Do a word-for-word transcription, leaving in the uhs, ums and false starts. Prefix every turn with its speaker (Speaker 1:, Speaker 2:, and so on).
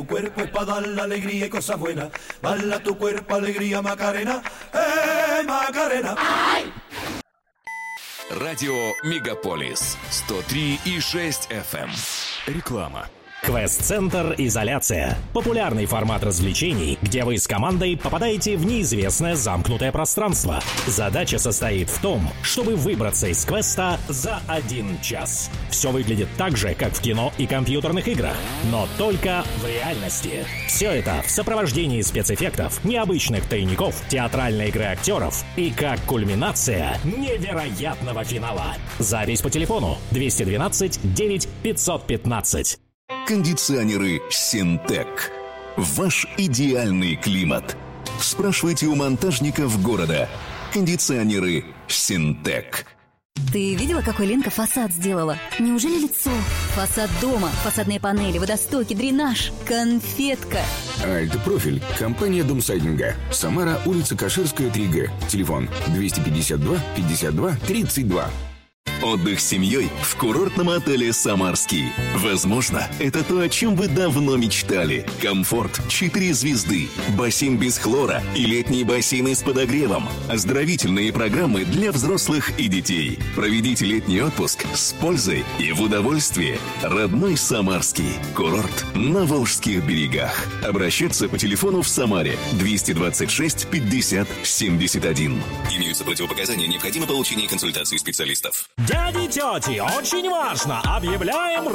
Speaker 1: Tu cuerpo es para dar la alegría y cosas buenas. Bala tu cuerpo, alegría, Macarena. ¡Eh, Macarena!
Speaker 2: Радио Мегаполис сто три и шесть эф эм. Реклама.
Speaker 3: Квест-центр «Изоляция» – популярный формат развлечений, где вы с командой попадаете в неизвестное замкнутое пространство. Задача состоит в том, чтобы выбраться из квеста за один час. Все выглядит так же, как в кино и компьютерных играх, но только в реальности. Все это в сопровождении спецэффектов, необычных тайников, театральной игры актеров и как кульминация невероятного финала. Запись по телефону двести двенадцать девять пятьсот пятнадцать.
Speaker 4: Кондиционеры «Синтек». Ваш идеальный климат. Спрашивайте у монтажников города. Кондиционеры «Синтек».
Speaker 5: Ты видела, какой Ленка фасад сделала? Неужели лицо? Фасад дома, фасадные панели, водостоки, дренаж. Конфетка.
Speaker 6: А это профиль. Компания Домсайдинга. Самара, улица Каширская, три Г. Телефон двести пятьдесят два пятьдесят два тридцать два.
Speaker 4: Отдых с семьей в курортном отеле «Самарский». Возможно, это то, о чем вы давно мечтали. Комфорт, четыре звезды, бассейн без хлора и летние бассейны с подогревом. Оздоровительные программы для взрослых и детей. Проведите летний отпуск с пользой и в удовольствии. Родной Самарский. Курорт на Волжских берегах. Обращаться по телефону в Самаре двести двадцать шесть пятьдесят семьдесят один.
Speaker 2: Имеются противопоказания, необходимо получение консультации специалистов.
Speaker 3: Дяди и тети, очень важно! Объявляем